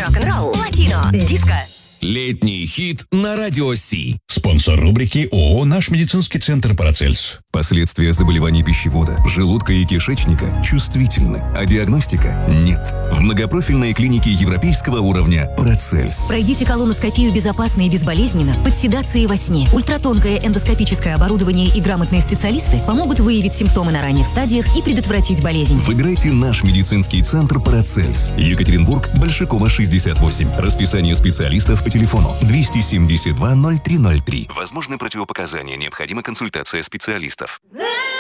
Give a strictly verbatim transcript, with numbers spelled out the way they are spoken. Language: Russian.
рок-н-ролл, латино, диско. Летний хит на Радио Си. Спонсор рубрики ООО «Наш медицинский центр Парацельс». Последствия заболеваний пищевода, желудка и кишечника чувствительны, а диагностика нет. В многопрофильной клинике европейского уровня Парацельс. Пройдите колоноскопию безопасно и безболезненно, под седацией во сне. Ультратонкое эндоскопическое оборудование и грамотные специалисты помогут выявить симптомы на ранних стадиях и предотвратить болезнь. Выбирайте наш медицинский центр Парацельс. Екатеринбург, Большакова, шестьдесят восемь. Расписание специалистов по телефону двести семьдесят два ноль три ноль три. Возможны противопоказания, необходима консультация специалистов.